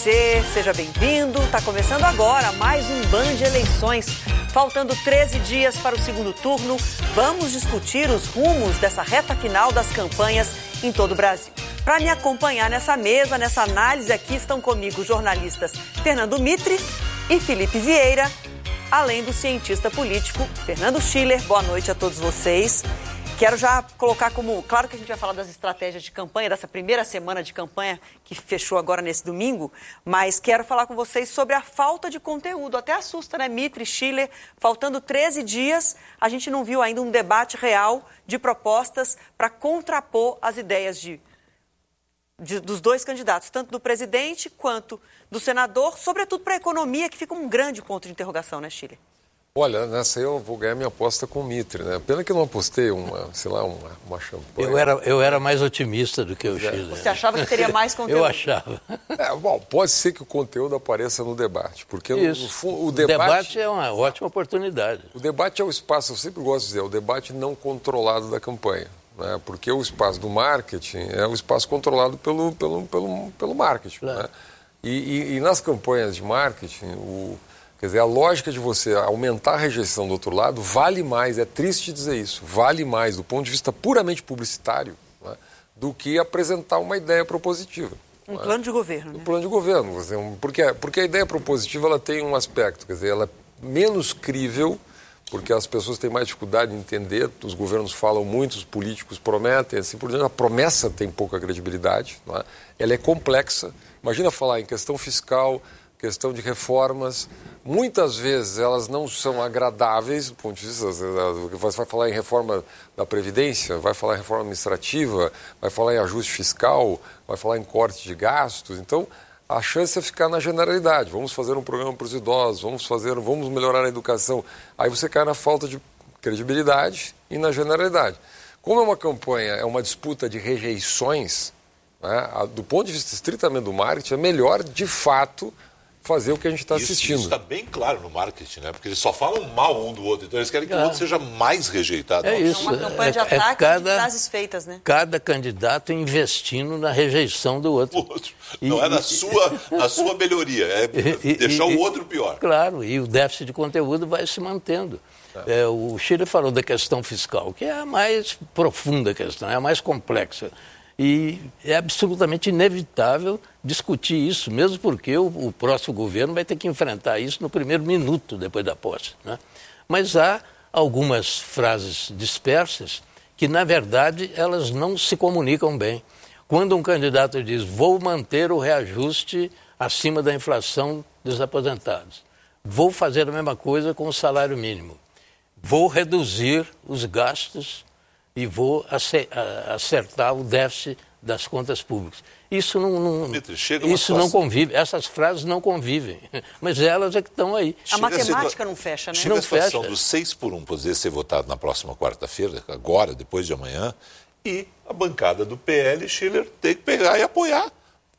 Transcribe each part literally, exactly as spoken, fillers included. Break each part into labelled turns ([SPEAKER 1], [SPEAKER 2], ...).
[SPEAKER 1] você, seja bem-vindo. Está começando agora mais um Band Eleições. Faltando treze dias para o segundo turno, vamos discutir os rumos dessa reta final das campanhas em todo o Brasil. Para me acompanhar nessa mesa, nessa análise aqui, estão comigo os jornalistas Fernando Mitre e Felipe Vieira, além do cientista político Fernando Schiller. Boa noite a todos vocês. Quero já colocar como... Claro que a gente vai falar das estratégias de campanha, dessa primeira semana de campanha que fechou agora nesse domingo, mas quero falar com vocês sobre a falta de conteúdo. Até assusta, né, Mitre, Schiller? Faltando treze dias, a gente não viu ainda um debate real de propostas para contrapor as ideias de, de, dos dois candidatos, tanto do presidente quanto do senador, sobretudo para a economia, que fica um grande ponto de interrogação, né, Schiller?
[SPEAKER 2] Olha, nessa eu vou ganhar minha aposta com o Mitre, né? Pena que eu não apostei uma, sei lá, uma, uma champanhe.
[SPEAKER 3] Eu era, eu era mais otimista do que o Schiller.
[SPEAKER 1] Você achava que teria mais conteúdo?
[SPEAKER 3] Eu achava.
[SPEAKER 2] É, bom, pode ser que o conteúdo apareça no debate, porque
[SPEAKER 3] Isso.
[SPEAKER 2] No, o,
[SPEAKER 3] o
[SPEAKER 2] debate...
[SPEAKER 3] debate é uma ótima oportunidade.
[SPEAKER 2] O debate é o espaço, eu sempre gosto de dizer, o debate não controlado da campanha, né? Porque o espaço do marketing é o espaço controlado pelo, pelo, pelo, pelo marketing, claro. Né? E, e, e nas campanhas de marketing, o... Quer dizer, a lógica de você aumentar a rejeição do outro lado vale mais, é triste dizer isso, vale mais do ponto de vista puramente publicitário, né, do que apresentar uma ideia propositiva.
[SPEAKER 1] Um né? plano de governo, né?
[SPEAKER 2] Um plano de governo. Porque, porque a ideia propositiva ela tem um aspecto, quer dizer, ela é menos crível, porque as pessoas têm mais dificuldade de entender, os governos falam muito, os políticos prometem, assim por diante, a promessa tem pouca credibilidade, né, ela é complexa. Imagina falar em questão fiscal, questão de reformas, muitas vezes elas não são agradáveis do ponto de vista, você vai falar em reforma da Previdência, vai falar em reforma administrativa, vai falar em ajuste fiscal, vai falar em corte de gastos, então a chance é ficar na generalidade, vamos fazer um programa para os idosos, vamos fazer, vamos melhorar a educação, aí você cai na falta de credibilidade e na generalidade. Como é uma campanha, é uma disputa de rejeições, né, do ponto de vista estritamente do marketing, é melhor de fato fazer o que a gente está assistindo.
[SPEAKER 4] Isso está bem claro no marketing, né? Porque eles só falam mal um do outro, então eles querem que é. o outro seja mais rejeitado.
[SPEAKER 3] É isso.
[SPEAKER 1] É uma campanha de
[SPEAKER 3] é,
[SPEAKER 1] ataque
[SPEAKER 3] é cada,
[SPEAKER 1] de frases feitas, né?
[SPEAKER 3] Cada candidato investindo na rejeição do outro.
[SPEAKER 4] O outro. Não e, é na, e, sua, na sua melhoria, é e, deixar e, o outro pior.
[SPEAKER 3] Claro, e o déficit de conteúdo vai se mantendo. É. É, o Schiller falou da questão fiscal, que é a mais profunda questão, é a mais complexa. E é absolutamente inevitável discutir isso, mesmo porque o, o próximo governo vai ter que enfrentar isso no primeiro minuto depois da posse, né? Mas há algumas frases dispersas que, na verdade, elas não se comunicam bem. Quando um candidato diz, vou manter o reajuste acima da inflação dos aposentados, vou fazer a mesma coisa com o salário mínimo, vou reduzir os gastos e vou acertar o déficit das contas públicas. Isso não, não, isso não convive, essas frases não convivem, mas elas é que estão aí.
[SPEAKER 1] A chega matemática a não fecha, né?
[SPEAKER 4] Chega
[SPEAKER 3] não
[SPEAKER 4] a situação
[SPEAKER 3] fecha.
[SPEAKER 4] do seis por um poder ser votado na próxima quarta-feira, agora, depois de amanhã, e a bancada do P L, Schiller, tem que pegar e apoiar.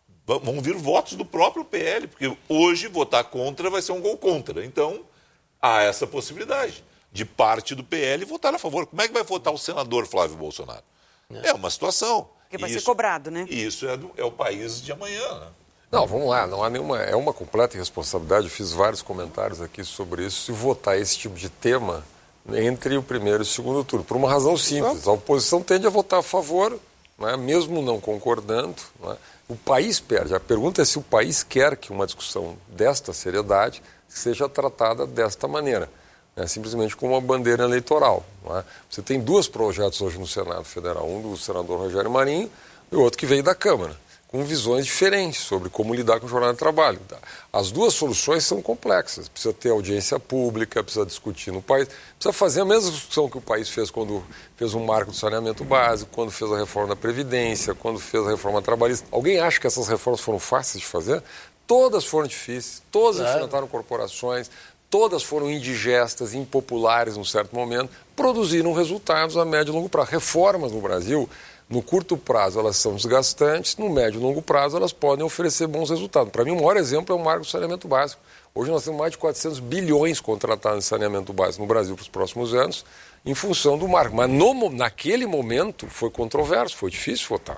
[SPEAKER 4] Vão vir votos do próprio P L, porque hoje votar contra vai ser um gol contra. Então, há essa possibilidade de parte do P L votar a favor. Como é que vai votar o senador Flávio Bolsonaro? É, é uma situação.
[SPEAKER 1] Porque vai
[SPEAKER 4] isso,
[SPEAKER 1] ser cobrado, né?
[SPEAKER 4] E isso é, do, é o país de amanhã, né?
[SPEAKER 2] Não, vamos lá, não há nenhuma... É uma completa irresponsabilidade, eu fiz vários comentários aqui sobre isso, se votar esse tipo de tema entre o primeiro e o segundo turno, por uma razão simples. A oposição tende a votar a favor, né, mesmo não concordando, né? O país perde. A pergunta é se o país quer que uma discussão desta seriedade seja tratada desta maneira. É simplesmente como uma bandeira eleitoral. Não é? Você tem dois projetos hoje no Senado Federal, um do senador Rogério Marinho e o outro que veio da Câmara, com visões diferentes sobre como lidar com o jornal de trabalho. As duas soluções são complexas, precisa ter audiência pública, precisa discutir no país, precisa fazer a mesma discussão que o país fez quando fez um marco do saneamento básico, quando fez a reforma da Previdência, quando fez a reforma trabalhista. Alguém acha que essas reformas foram fáceis de fazer? Todas foram difíceis, todas claro. enfrentaram corporações, todas foram indigestas, impopulares num certo momento, produziram resultados a médio e longo prazo. Reformas no Brasil, no curto prazo elas são desgastantes, no médio e longo prazo elas podem oferecer bons resultados. Para mim o maior exemplo é o marco do saneamento básico. Hoje nós temos mais de quatrocentos bilhões contratados em saneamento básico no Brasil para os próximos anos, em função do marco. Mas no, naquele momento foi controverso, foi difícil votar.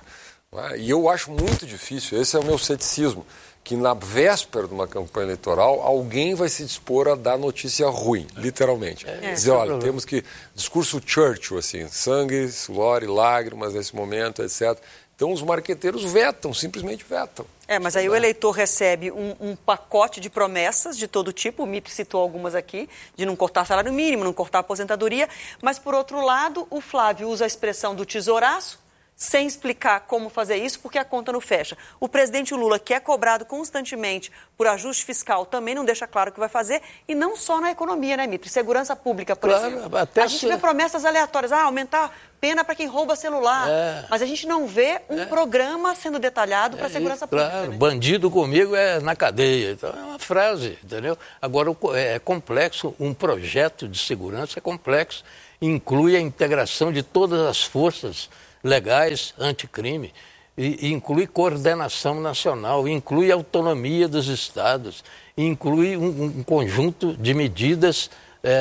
[SPEAKER 2] E eu acho muito difícil, esse é o meu ceticismo, que na véspera de uma campanha eleitoral alguém vai se dispor a dar notícia ruim, literalmente. É, Dizer, olha, temos que... Discurso Churchill, assim, sangue, suor e lágrimas nesse momento, etcétera. Então os marqueteiros vetam, simplesmente vetam.
[SPEAKER 1] É, mas aí o eleitor recebe um, um pacote de promessas de todo tipo, o Mitre citou algumas aqui, de não cortar salário mínimo, não cortar aposentadoria, mas por outro lado o Flávio usa a expressão do tesouraço, sem explicar como fazer isso, porque a conta não fecha. O presidente Lula, que é cobrado constantemente por ajuste fiscal, também não deixa claro o que vai fazer, e não só na economia, né, Mitre? Segurança pública, por
[SPEAKER 3] claro,
[SPEAKER 1] exemplo.
[SPEAKER 3] Até
[SPEAKER 1] a gente se... vê promessas aleatórias, ah, aumentar pena para quem rouba celular, é. mas a gente não vê um é. programa sendo detalhado para a segurança
[SPEAKER 3] é,
[SPEAKER 1] pública.
[SPEAKER 3] Claro,
[SPEAKER 1] né?
[SPEAKER 3] Bandido comigo é na cadeia. Então é uma frase, entendeu? Agora é complexo, um projeto de segurança é complexo, inclui a integração de todas as forças legais anticrime, e, e inclui coordenação nacional, inclui autonomia dos estados, inclui um, um conjunto de medidas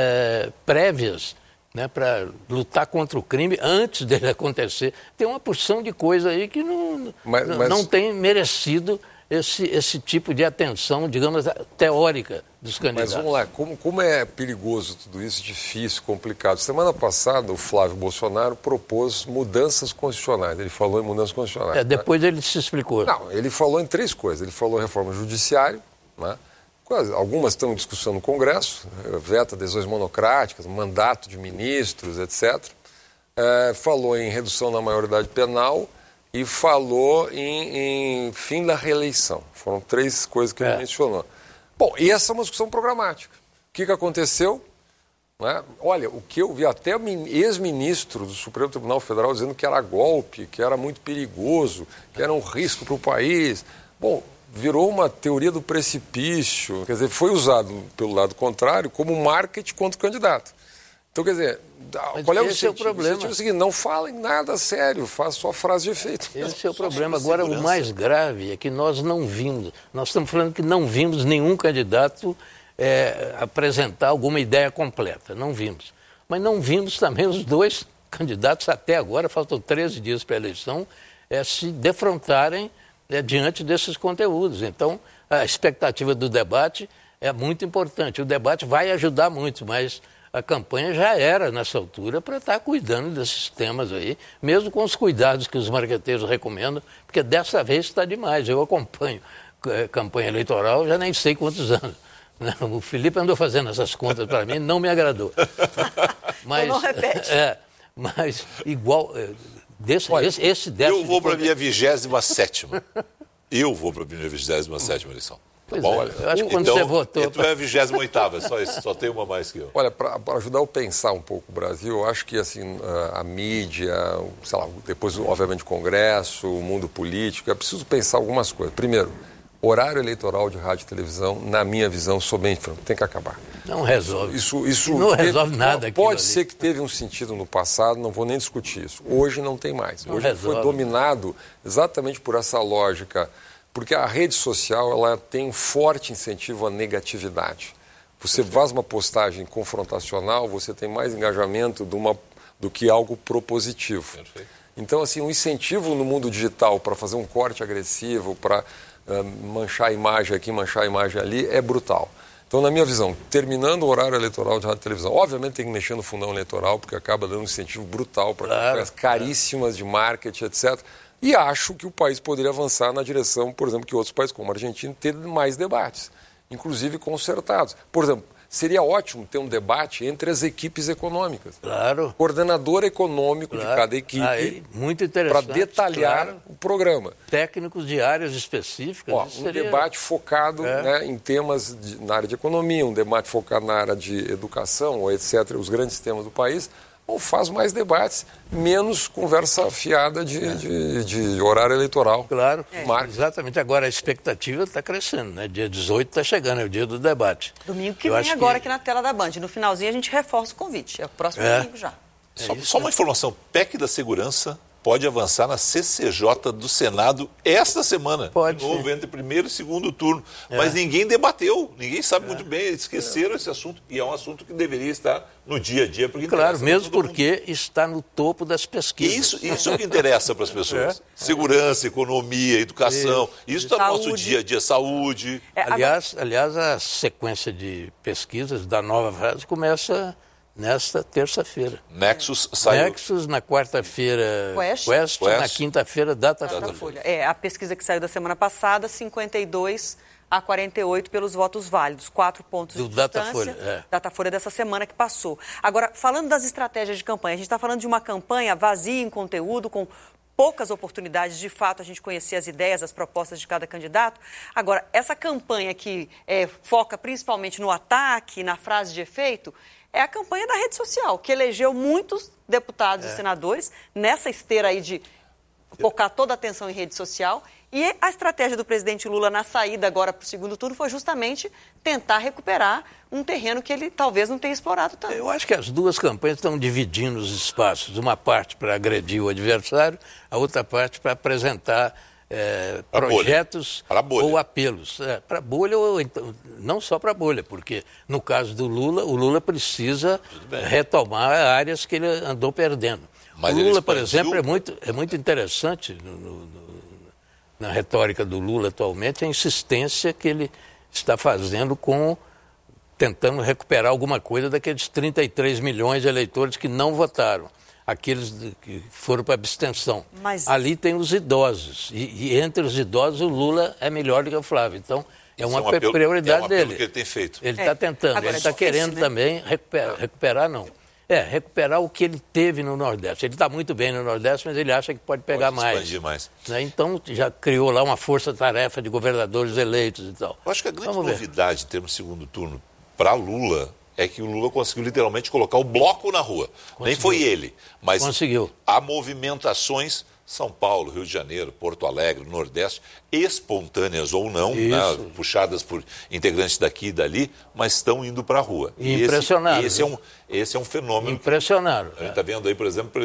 [SPEAKER 3] é, prévias, né, para lutar contra o crime antes dele acontecer. Tem uma porção de coisa aí que não,
[SPEAKER 2] mas,
[SPEAKER 3] não,
[SPEAKER 2] mas...
[SPEAKER 3] não tem merecido esse, esse tipo de atenção, digamos, teórica dos candidatos.
[SPEAKER 2] Mas vamos lá, como, como é perigoso tudo isso, difícil, complicado. Semana passada, o Flávio Bolsonaro propôs mudanças constitucionais. Ele falou em mudanças constitucionais.
[SPEAKER 3] É, depois né? ele se explicou.
[SPEAKER 2] Não, ele falou em três coisas. Ele falou em reforma judiciária, né? Algumas estão em discussão no Congresso, veta adesões monocráticas, mandato de ministros, etcétera. É, falou em redução da maioridade penal e falou em, em fim da reeleição. Foram três coisas que é. ele mencionou. Bom, e essa é uma discussão programática. O que, que aconteceu? Né? Olha, o que eu vi até ex-ministro do Supremo Tribunal Federal dizendo que era golpe, que era muito perigoso, que era um risco para o país. Bom, virou uma teoria do precipício, quer dizer, foi usado pelo lado contrário como marketing contra o candidato. Então, quer dizer,
[SPEAKER 3] Mas
[SPEAKER 2] qual é o
[SPEAKER 3] esse é o problema?
[SPEAKER 2] O seguinte, não falem nada sério, faça só frase de efeito.
[SPEAKER 3] Esse é o problema. Agora, o mais grave é que nós não vimos, nós estamos falando que não vimos nenhum candidato é, apresentar alguma ideia completa, não vimos. Mas não vimos também os dois candidatos até agora, faltam treze dias para a eleição, é, se defrontarem é, diante desses conteúdos. Então, a expectativa do debate é muito importante. O debate vai ajudar muito, mas a campanha já era, nessa altura, para estar cuidando desses temas aí, mesmo com os cuidados que os marqueteiros recomendam, porque dessa vez está demais. Eu acompanho é, campanha eleitoral já nem sei quantos anos. O Felipe andou fazendo essas contas para mim, não me agradou. Mas,
[SPEAKER 1] então não repete.
[SPEAKER 3] É, mas igual... Desse,
[SPEAKER 4] Olha,
[SPEAKER 3] esse, esse
[SPEAKER 4] eu vou para a minha vigésima sétima. Eu vou para a minha vigésima sétima eleição. Tá
[SPEAKER 3] pois
[SPEAKER 4] bom?
[SPEAKER 3] É,
[SPEAKER 4] Olha,
[SPEAKER 3] eu acho que quando
[SPEAKER 4] então,
[SPEAKER 3] você votou...
[SPEAKER 4] Então é a vigésima oitava, só isso, só tem uma mais que eu.
[SPEAKER 2] Olha, para ajudar eu a pensar um pouco o Brasil, eu acho que assim, a, a mídia, sei lá, depois, obviamente, o Congresso, o mundo político, é preciso pensar algumas coisas. Primeiro, horário eleitoral de rádio e televisão, na minha visão, sou bem franco, tem que acabar.
[SPEAKER 3] Não resolve.
[SPEAKER 2] Isso, isso
[SPEAKER 3] não resolve nada.
[SPEAKER 2] Pode ser que teve um sentido no passado, não vou nem discutir isso. Hoje não tem mais.
[SPEAKER 3] Não
[SPEAKER 2] Hoje
[SPEAKER 3] resolve.
[SPEAKER 2] Foi dominado exatamente por essa lógica, porque a rede social ela tem um forte incentivo à negatividade. Você faz uma postagem confrontacional, você tem mais engajamento de uma, do que algo propositivo. Perfeito. Então, assim, um incentivo no mundo digital para fazer um corte agressivo, para uh, manchar a imagem aqui, manchar a imagem ali, é brutal. Então, na minha visão, terminando o horário eleitoral de rádio e televisão, obviamente tem que mexer no fundão eleitoral, porque acaba dando um incentivo brutal para
[SPEAKER 3] claro,
[SPEAKER 2] campanhas caríssimas de marketing, etcétera. E acho que o país poderia avançar na direção, por exemplo, que outros países, como a Argentina, ter mais debates, inclusive concertados. Por exemplo, seria ótimo ter um debate entre as equipes econômicas.
[SPEAKER 3] Claro.
[SPEAKER 2] Coordenador econômico claro. de cada equipe.
[SPEAKER 3] Aí, muito interessante.
[SPEAKER 2] Para detalhar claro. o programa.
[SPEAKER 3] Técnicos de áreas específicas.
[SPEAKER 2] Ó, um
[SPEAKER 3] seria...
[SPEAKER 2] debate focado
[SPEAKER 3] é.
[SPEAKER 2] né, em temas de, na área de economia, um debate focado na área de educação, etcétera, os grandes temas do país. Ou faz mais debates, menos conversa fiada de, é. de, de horário eleitoral.
[SPEAKER 3] Claro, é. exatamente. Agora a expectativa está crescendo, né? Dia dezoito está chegando, é o dia do debate.
[SPEAKER 1] Domingo que Eu vem agora que... aqui na tela da Band. No finalzinho a gente reforça o convite. É o próximo é. domingo já.
[SPEAKER 4] Só, é só uma informação, P E C da segurança pode avançar na C C J do Senado esta semana.
[SPEAKER 3] Pode.
[SPEAKER 4] De novo, entre primeiro e segundo turno. É. Mas ninguém debateu, ninguém sabe é. muito bem, esqueceram é. esse assunto. E é um assunto que deveria estar no dia a dia. Porque
[SPEAKER 3] claro, mesmo porque mundo. está no topo das pesquisas.
[SPEAKER 4] Isso, isso é o que interessa para as pessoas. É. Segurança, economia, educação. Isso está no nosso dia a dia, saúde.
[SPEAKER 3] É, aliás, aliás, a sequência de pesquisas da nova fase começa nesta terça-feira.
[SPEAKER 4] Nexus saiu.
[SPEAKER 3] Nexus na quarta-feira,
[SPEAKER 1] Quest,
[SPEAKER 3] Quest, Quest. na quinta-feira, Datafolha.
[SPEAKER 1] Datafolha. É, a pesquisa que saiu da semana passada, cinquenta e dois a quarenta e oito pelos votos válidos, quatro pontos
[SPEAKER 3] Do
[SPEAKER 1] de distância.
[SPEAKER 3] Datafolha, é.
[SPEAKER 1] Datafolha dessa semana que passou. Agora, falando das estratégias de campanha, a gente está falando de uma campanha vazia em conteúdo, com poucas oportunidades, de fato, a gente conhecer as ideias, as propostas de cada candidato. Agora, essa campanha que é, foca principalmente no ataque, na frase de efeito, é a campanha da rede social, que elegeu muitos deputados é. e senadores nessa esteira aí de focar toda a atenção em rede social. E a estratégia do presidente Lula na saída agora para o segundo turno foi justamente tentar recuperar um terreno que ele talvez não tenha explorado tanto.
[SPEAKER 3] Eu acho que as duas campanhas estão dividindo os espaços. Uma parte para agredir o adversário, a outra parte para apresentar é, projetos ou apelos. É, para a bolha, ou então, não só para a bolha, porque no caso do Lula, o Lula precisa retomar áreas que ele andou perdendo. Mas o Lula, por exemplo, é muito, é muito interessante no, no, na retórica do Lula atualmente, a insistência que ele está fazendo com, tentando recuperar alguma coisa daqueles trinta e três milhões de eleitores que não votaram, aqueles que foram para abstenção. Mas... Ali tem os idosos, e, e entre os idosos o Lula é melhor do que o Flávio, então é uma é um apelo, prioridade é um dele.
[SPEAKER 4] Que ele tem feito.
[SPEAKER 3] Ele está é. tentando, Agora, ele está é querendo né? também recuperar, recuperar não. É, recuperar o que ele teve no Nordeste. Ele está muito bem no Nordeste, mas ele acha que pode pegar
[SPEAKER 4] pode
[SPEAKER 3] mais.
[SPEAKER 4] Expandir mais.
[SPEAKER 3] Né? Então, já criou lá uma força-tarefa de governadores eleitos e tal.
[SPEAKER 4] Eu acho que a grande Vamos novidade ver. em termos de segundo turno para Lula é que o Lula conseguiu literalmente colocar o bloco na rua. Conseguiu. Nem foi ele, mas
[SPEAKER 3] conseguiu.
[SPEAKER 4] Há movimentações, São Paulo, Rio de Janeiro, Porto Alegre, Nordeste, espontâneas ou não, né, puxadas por integrantes daqui e dali, mas estão indo para a rua.
[SPEAKER 3] Impressionaram.
[SPEAKER 4] Esse, esse, é um, esse é um fenômeno.
[SPEAKER 3] Impressionaram.
[SPEAKER 4] A gente está vendo aí, por exemplo,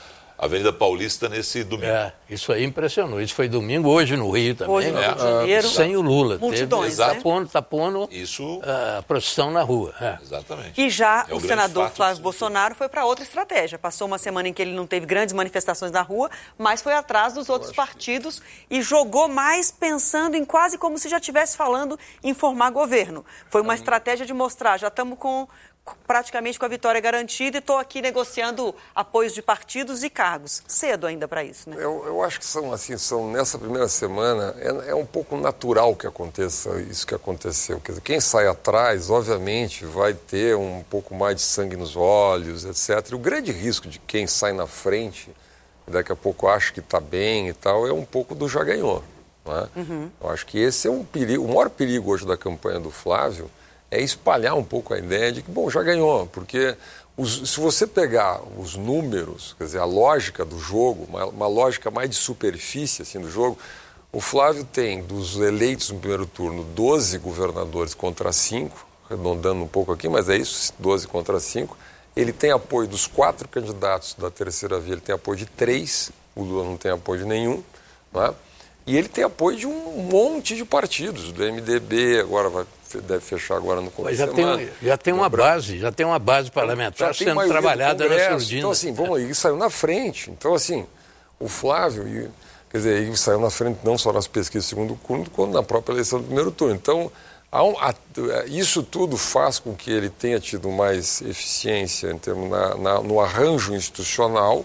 [SPEAKER 4] a Avenida Paulista nesse domingo.
[SPEAKER 3] É, isso aí impressionou. Isso foi domingo, hoje no Rio também.
[SPEAKER 1] Hoje no Rio de Janeiro.
[SPEAKER 3] Sem o Lula.
[SPEAKER 1] Multidões,
[SPEAKER 3] Teve,
[SPEAKER 1] né?
[SPEAKER 3] Tá pondo, tá pondo
[SPEAKER 4] isso...
[SPEAKER 3] a procissão na rua. É.
[SPEAKER 4] Exatamente.
[SPEAKER 1] E já é o, o senador Flávio Bolsonaro foi para outra estratégia. Passou uma semana em que ele não teve grandes manifestações na rua, mas foi atrás dos outros partidos que... e jogou mais pensando em quase como se já estivesse falando em formar governo. Foi uma hum. estratégia de mostrar, já estamos com... praticamente com a vitória garantida e estou aqui negociando apoios de partidos e cargos. Cedo ainda para isso, né?
[SPEAKER 2] Eu, eu acho que são assim, são, nessa primeira semana, é, é um pouco natural que aconteça isso que aconteceu. Quer dizer, quem sai atrás, obviamente, vai ter um pouco mais de sangue nos olhos, etcétera. E o grande risco de quem sai na frente, daqui a pouco acha que está bem e tal, é um pouco do já ganhou. Não é? Uhum. Eu acho que esse é um perigo, o maior perigo hoje da campanha do Flávio é espalhar um pouco a ideia de que, bom, já ganhou, porque os, se você pegar os números, quer dizer, a lógica do jogo, uma, uma lógica mais de superfície assim, do jogo, o Flávio tem, dos eleitos no primeiro turno, doze governadores contra cinco, arredondando um pouco aqui, mas é isso, doze contra cinco. Ele tem apoio dos quatro candidatos da terceira via, ele tem apoio de três, o Lula não tem apoio de nenhum, não é? E ele tem apoio de um monte de partidos, do M D B, agora vai, deve fechar agora no começo
[SPEAKER 3] já
[SPEAKER 2] de
[SPEAKER 3] semana. Tem, já tem uma base, já tem uma base parlamentar sendo trabalhada na surdina.
[SPEAKER 2] Então, assim, vamos aí, saiu na frente. Então, assim, o Flávio, e, quer dizer, ele saiu na frente não só nas pesquisas do segundo turno, quanto na própria eleição do primeiro turno. Então, há um, há, isso tudo faz com que ele tenha tido mais eficiência em termos na, na, no arranjo institucional,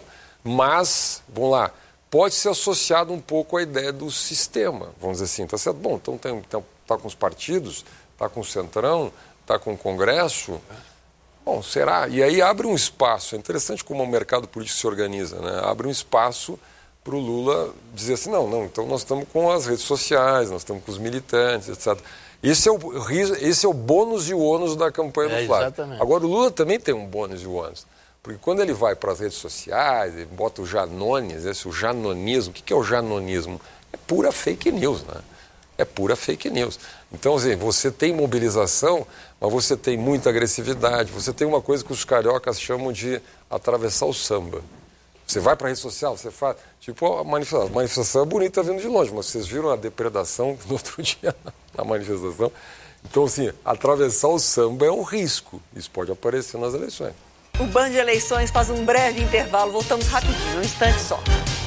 [SPEAKER 2] mas, vamos lá, pode ser associado um pouco à ideia do sistema, vamos dizer assim, tá certo? Bom, então tem, tem, tá com os partidos, tá com o Centrão, tá com o Congresso, bom, será? E aí abre um espaço, é interessante como o mercado político se organiza, né? Abre um espaço para o Lula dizer assim, não, não, então nós estamos com as redes sociais, nós estamos com os militantes, etcétera. Esse é o, esse é o bônus e o ônus da campanha do
[SPEAKER 3] é,
[SPEAKER 2] Flávio.
[SPEAKER 3] Exatamente.
[SPEAKER 2] Agora, o Lula também tem um bônus e o ônus. Porque quando ele vai para as redes sociais, ele bota o Janones, esse, o janonismo, o que é o janonismo? É pura fake news, né? É pura fake news. Então, assim, você tem mobilização, mas você tem muita agressividade, você tem uma coisa que os cariocas chamam de atravessar o samba. Você vai para a rede social, você faz... Tipo, a manifestação, a manifestação é bonita vindo de longe, mas vocês viram a depredação no outro dia na manifestação? Então, assim, atravessar o samba é um risco. Isso pode aparecer nas eleições.
[SPEAKER 1] O Band de Eleições faz um breve intervalo. Voltamos rapidinho, um instante só.